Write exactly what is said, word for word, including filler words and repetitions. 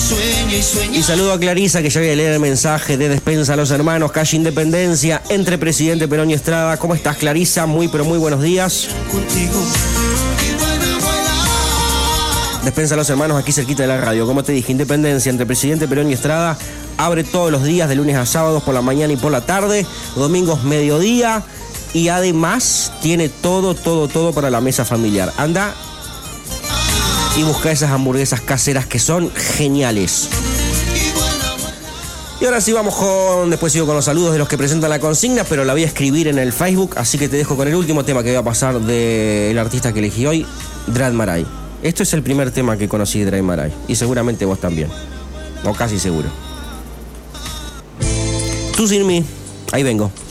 Y saludo a Clarisa, que ya voy a leer el mensaje de Despensa a los Hermanos, calle Independencia, entre Presidente Perón y Estrada. ¿Cómo estás, Clarisa? Muy, pero muy buenos días. Despensa a los Hermanos, aquí cerquita de la radio. Como te dije, Independencia, entre Presidente Perón y Estrada. Abre todos los días, de lunes a sábados, por la mañana y por la tarde. Domingos, mediodía. Y además tiene todo, todo, todo para la mesa familiar. Anda y busca esas hamburguesas caseras que son geniales. Y ahora sí vamos con... Después sigo con los saludos de los que presentan la consigna, pero la voy a escribir en el Facebook, así que te dejo con el último tema que voy a pasar del artista que elegí hoy, Drad Marai. Esto es el primer tema que conocí de Drad Marai, y seguramente vos también, o casi seguro. Tú sin mí, ahí vengo.